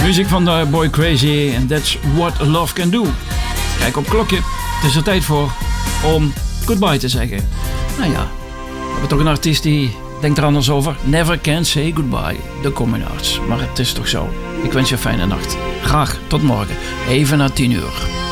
Muziek van Boy Crazy en That's What Love Can Do. Kijk op het klokje. Het is er tijd voor om goodbye te zeggen. Nou ja, we hebben toch een artiest die denkt er anders over. Never Can Say Goodbye, de Coming Arts. Maar het is toch zo. Ik wens je een fijne nacht. Graag tot morgen. Even na 10 uur.